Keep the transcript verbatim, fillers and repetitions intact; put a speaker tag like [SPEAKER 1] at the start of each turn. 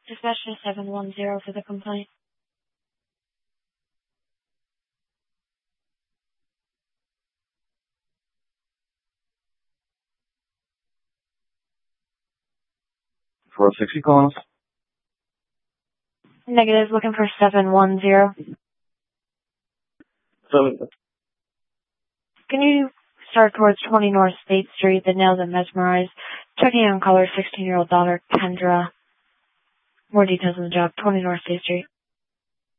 [SPEAKER 1] Dispatch to seven one zero for the complaint.
[SPEAKER 2] four sixty calls.
[SPEAKER 1] Negative, looking for seven one zero.
[SPEAKER 2] So,
[SPEAKER 1] Can you start towards twenty North State Street, the nails that mesmerize? Checking on caller sixteen-year-old daughter, Kendra. More details on the job, twenty North State Street.